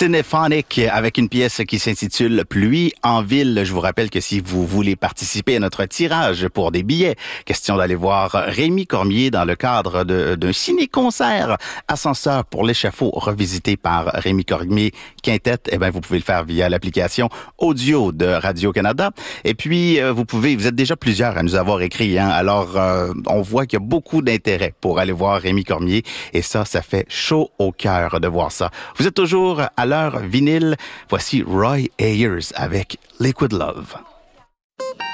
Cinephonic avec une pièce qui s'intitule Pluie en ville. Je vous rappelle que si vous voulez participer à notre tirage pour des billets, question d'aller voir Rémi Cormier dans le cadre d'un ciné-concert Ascenseur pour l'échafaud revisité par Rémi Cormier Quintet, eh bien, vous pouvez le faire via l'application audio de Radio-Canada. Et puis, vous êtes déjà plusieurs à nous avoir écrit, hein. Alors, on voit qu'il y a beaucoup d'intérêt pour aller voir Rémi Cormier. Et ça fait chaud au cœur de voir ça. Vous êtes toujours à l'heure vinyle. Voici Roy Ayers avec Liquid Love.